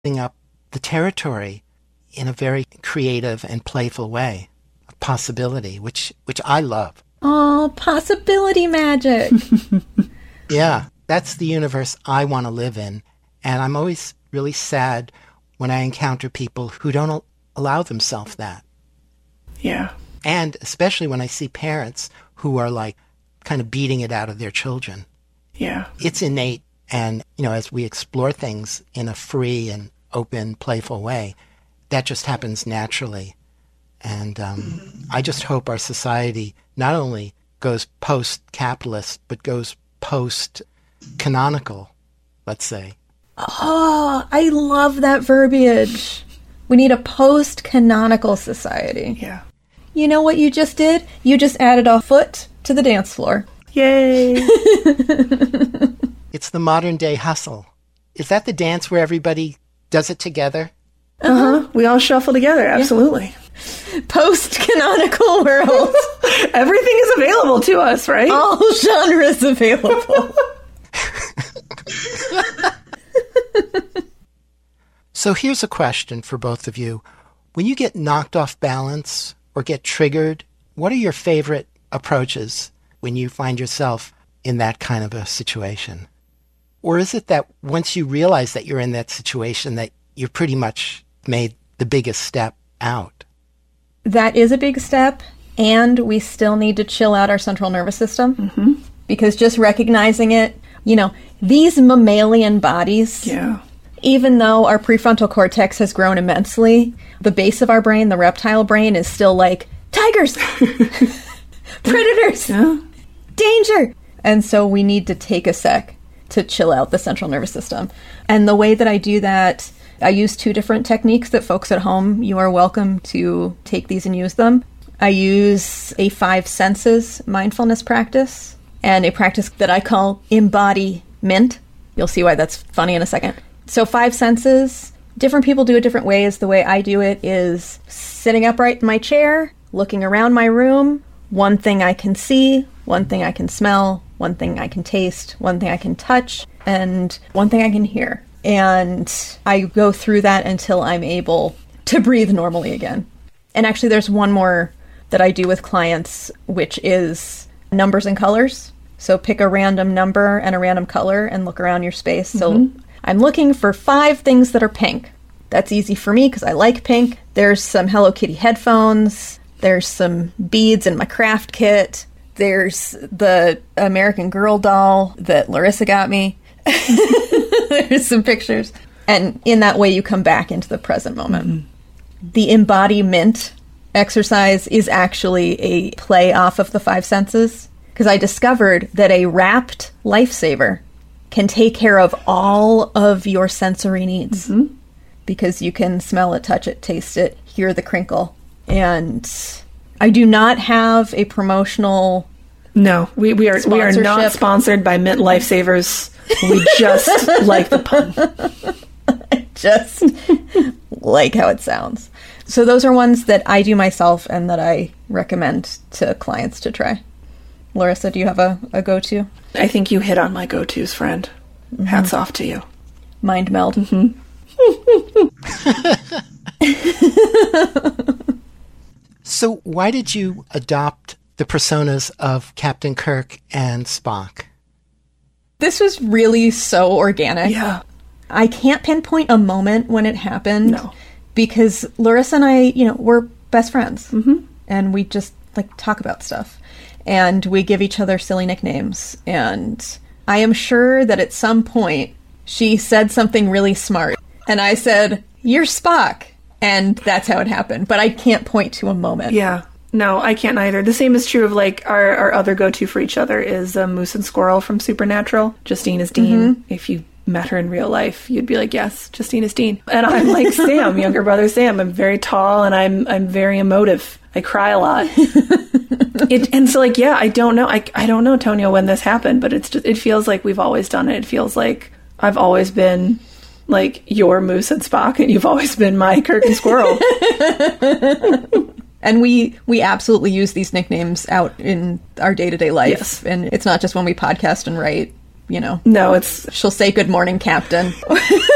up the territory in a very creative and playful way, a possibility, which I love. Oh, possibility magic. Yeah, that's the universe I want to live in. And I'm always really sad when I encounter people who don't allow themselves that. Yeah. And especially when I see parents who are like kind of beating it out of their children. Yeah. It's innate. And, as we explore things in a free and open, playful way, that just happens naturally. And I just hope our society not only goes post-capitalist, but goes post-canonical, let's say. Oh, I love that verbiage. We need a post-canonical society. Yeah. You know what you just did? You just added a foot to the dance floor. Yay. It's the modern day hustle. Is that the dance where everybody does it together? Uh-huh. We all shuffle together, absolutely. Yeah. Post-canonical world. Everything is available to us, right? All genres available. So here's a question for both of you. When you get knocked off balance or get triggered, what are your favorite approaches when you find yourself in that kind of a situation? Or is it that once you realize that you're in that situation that you're pretty much made the biggest step out? That is a big step, and we still need to chill out our central nervous system. Mm-hmm. Because just recognizing it, these mammalian bodies, even though our prefrontal cortex has grown immensely, the base of our brain, the reptile brain, is still like, tigers, predators, danger. And so we need to take a sec to chill out the central nervous system. And the way that I do that, I use 2 different techniques that folks at home, you are welcome to take these and use them. I use a 5 senses mindfulness practice and a practice that I call embodiment. You'll see why that's funny in a second. So 5 senses, different people do it different ways. The way I do it is sitting upright in my chair, looking around my room, one thing I can see, one thing I can smell, one thing I can taste, one thing I can touch, and one thing I can hear. And I go through that until I'm able to breathe normally again. And actually there's one more that I do with clients, which is numbers and colors. So pick a random number and a random color and look around your space. So I'm looking for 5 things that are pink. That's easy for me because I like pink. There's some Hello Kitty headphones. There's some beads in my craft kit. There's the American Girl doll that Larissa got me. There's some pictures. And in that way, you come back into the present moment. Mm-hmm. The embodiment exercise is actually a play off of the 5 senses, because I discovered that a wrapped lifesaver can take care of all of your sensory needs. Mm-hmm. Because you can smell it, touch it, taste it, hear the crinkle. And I do not have a promotional... No, we are not sponsored by Mint Lifesavers. We just like the pun. I just like how it sounds. So those are ones that I do myself and that I recommend to clients to try. Larissa, do you have a go-to? I think you hit on my go-tos, friend. Mm-hmm. Hats off to you. Mind meld. Mm-hmm. So why did you adopt the personas of Captain Kirk and Spock? This was really so organic. Yeah. I can't pinpoint a moment when it happened. No. Because Larissa and I, we're best friends. Mm-hmm. And we just, talk about stuff. And we give each other silly nicknames. And I am sure that at some point she said something really smart. And I said, "You're Spock." And that's how it happened. But I can't point to a moment. Yeah. No, I can't either. The same is true of our other go-to for each other is Moose and Squirrel from Supernatural. Justine is Dean. Mm-hmm. If you met her in real life, you'd be like, yes, Justine is Dean. And I'm like Sam, younger brother Sam. I'm very tall and I'm very emotive. I cry a lot. And so I don't know. I don't know, Tonio, when this happened, but it feels like we've always done it. It feels like I've always been your Moose and Spock, and you've always been my Kirk and Squirrel. And we absolutely use these nicknames out in our day-to-day life. Yes. And it's not just when we podcast and write, No, she'll say, "Good morning, Captain."